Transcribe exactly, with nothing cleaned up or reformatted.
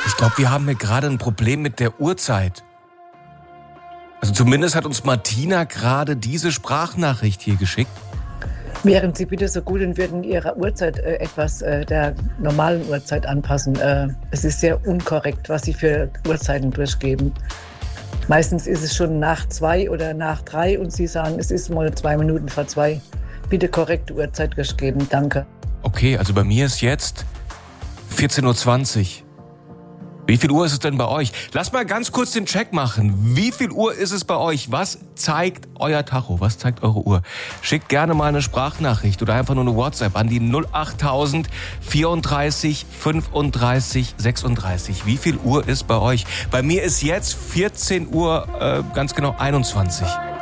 Ich glaube, wir haben hier gerade ein Problem mit der Uhrzeit. Also zumindest hat uns Martina gerade diese Sprachnachricht hier geschickt. Wären Sie bitte so gut und würden Ihre Uhrzeit äh, etwas äh, der normalen Uhrzeit anpassen. Äh, es ist sehr unkorrekt, was Sie für Uhrzeiten durchgeben. Meistens ist es schon nach zwei oder nach drei und Sie sagen, es ist mal zwei Minuten vor zwei. Bitte korrekte Uhrzeit durchgeben. Danke. Okay, also bei mir ist jetzt vierzehn Uhr zwanzig. Wie viel Uhr ist es denn bei euch? Lass mal ganz kurz den Check machen. Wie viel Uhr ist es bei euch? Was zeigt euer Tacho? Was zeigt eure Uhr? Schickt gerne mal eine Sprachnachricht oder einfach nur eine WhatsApp an die null acht tausend vierunddreißig fünfunddreißig sechsunddreißig. Wie viel Uhr ist bei euch? Bei mir ist jetzt vierzehn Uhr, äh, ganz genau einundzwanzig.